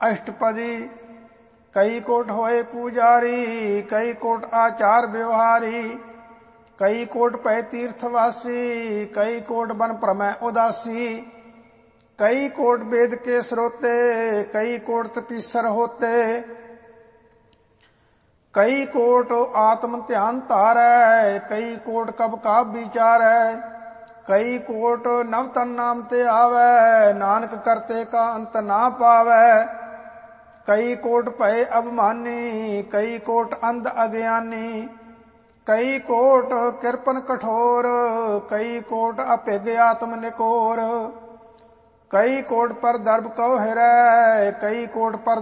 अष्टपदी। कई कोट होए पूजारी, कई कोट आचार व्यवहारी। कई कोट पै तीर्थवासी, कई कोट बन प्रमय उदासी। कई कोट वेद के स्रोते, कई कोट तपीसर होते। कई कोट आत्म ध्यान तारै, कई कोट कब का विचारै। कई कोट नव तन नाम ते आवै, नानक करते का अंत ना पावै। कई कोट भय अभिमानी, कई कोट अंध अज्ञानी। कई कोट कृपन कठोर, कई कोट अभिज्ञ आत्म निकोर। कई कोट पर दर्भ कौ हिरै, कई कोट पर